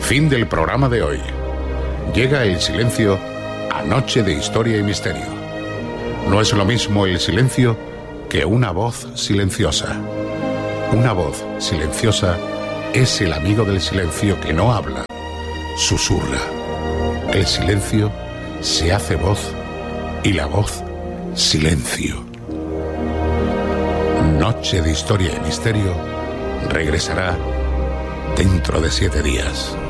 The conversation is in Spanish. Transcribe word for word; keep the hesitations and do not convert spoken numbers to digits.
Fin del programa de hoy. Llega el silencio a Noche de Historia y Misterio. No es lo mismo el silencio que una voz silenciosa. Una voz silenciosa es el amigo del silencio que no habla, susurra. El silencio se hace voz y la voz silencio. Noche de Historia y Misterio regresará dentro de siete días.